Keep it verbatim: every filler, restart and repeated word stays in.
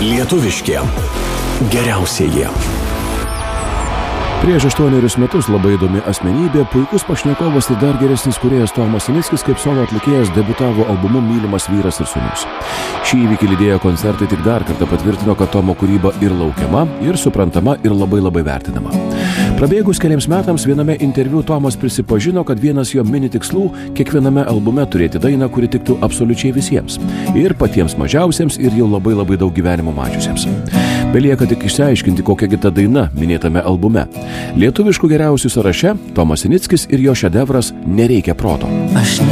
Lietuviški geriausieji. Prieš aštuonerius metus labai įdomi asmenybė, puikus pašnekovas ir dar geresnis kūrėjas Tomas Sinickis kaip solo atlikėjas debiutavo albumu Mylimas vyras ir sūnus. Šį įvykį lydėję koncertai tik dar kartą patvirtino, kad Tomo kūryba ir laukiama, ir suprantama, ir labai labai vertinama. Prabėgus keliams metams viename interviu Tomas prisipažino, kad vienas jo mini tikslų kiekviename albume turėti dainą, kuri tiktų absoliučiai visiems. Ir patiems mažiausiems, ir jau labai labai daug gyvenimo mačiusiems. Belieka tik išsiaiškinti, kokia gi ta daina minėtame albume. Lietuviškų geriausių sąraše Tomas Sinickis ir jo šedevras Nereikia proto. Aš